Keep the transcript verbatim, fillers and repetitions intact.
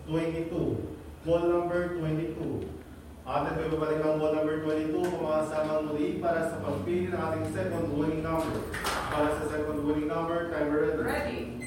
twenty-two. Ball number twenty-two. Atin ko ibabalik ang ball number twenty-two, kumasamang muli para sa pagpili ng ating second winning number. Para sa second winning number, timer ready. Ready.